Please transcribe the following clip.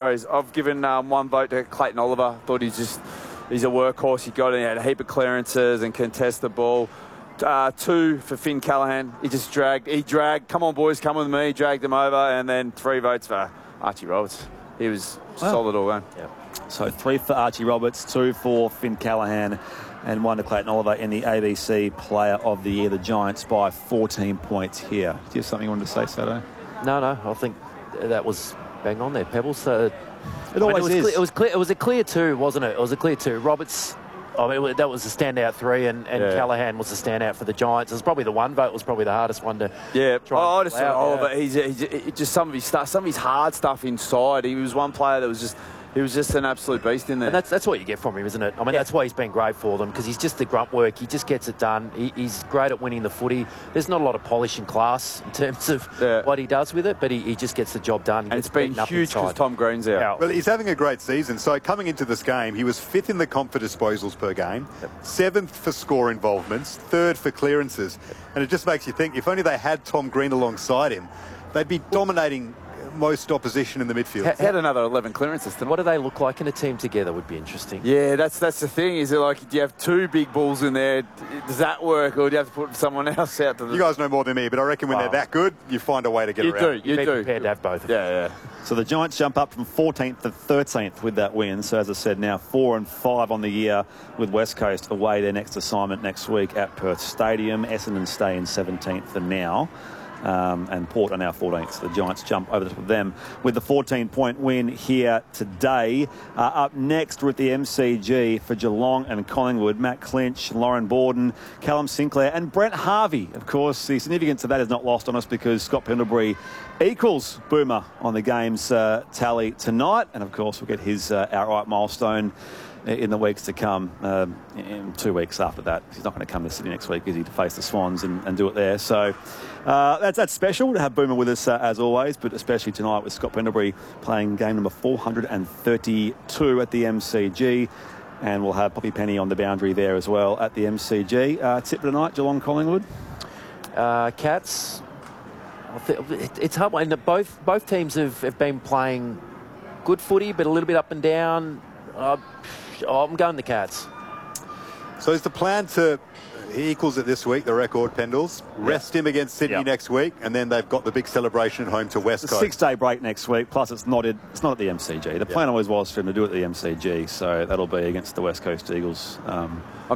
Arrows. I've given one vote to Clayton Oliver. Thought he's a workhorse. He got in, he had a heap of clearances and contested the ball. 2 for Finn Callaghan. He dragged, come on boys, come with me, dragged him over, and then 3 votes for Archie Roberts. He was solid all round. Yeah. So 3 for Archie Roberts, 2 for Finn Callaghan, and 1 to Clayton Oliver in the ABC Player of the Year. The Giants by 14 points here. Do you have something you wanted to say, Sato? No, I think that was bang on there, Pebbles. It always is. It was a clear 2, wasn't it? It was a clear 2. Roberts, that was a standout 3, and Callaghan was a standout for the Giants. It was probably the 1 vote was probably the hardest one to try. I just thought Oliver, he's just some of his hard stuff inside. He was one player that was just an absolute beast in there. And that's what you get from him, isn't it? I mean, that's why he's been great for them, because he's just the grunt work. He just gets it done. He's great at winning the footy. There's not a lot of polish and class in terms of what he does with it, but he just gets the job done. And it's been huge because Tom Green's out. Well, he's having a great season. So coming into this game, he was 5th in the comp for disposals per game, 7th for score involvements, 3rd for clearances. And it just makes you think, if only they had Tom Green alongside him, they'd be dominating most opposition in the midfield. Had another 11 clearances. What do they look like in a team together would be interesting. Yeah, that's the thing. Is it like, do you have 2 big bulls in there? Does that work, or do you have to put someone else out to the... You guys know more than me, but I recken when they're that good, you find a way to get around. You do. Prepared to have both of them. Yeah. So the Giants jump up from 14th to 13th with that win. So as I said, now 4 and 5 on the year with West Coast away their next assignment next week at Perth Stadium. Essendon stay in 17th for now. And Port are now 14th. So the Giants jump over the top of them with the 14-point win here today. Up next with the MCG for Geelong and Collingwood, Matt Clinch, Lauren Borden, Callum Sinclair and Brent Harvey. Of course, the significance of that is not lost on us because Scott Pendlebury equals Boomer on the game's tally tonight. And, of course, we'll get his outright milestone in the weeks to come, in 2 weeks after that. He's not going to come to Sydney next week, is he, to face the Swans and do it there. So that's special to have Boomer with us as always, but especially tonight with Scott Pendlebury playing game number 432 at the MCG. And we'll have Poppy Penny on the boundary there as well at the MCG. Tip for tonight, Geelong Collingwood? Cats. It's hard. And both teams have been playing good footy, but a little bit up and down. I'm going the Cats. So is the plan he equals it this week, the record, Pendles, rest him against Sydney next week, and then they've got the big celebration at home to West Coast. 6-day break next week, plus it's not at the MCG. The plan always was for him to do it at the MCG, so that'll be against the West Coast Eagles. I'm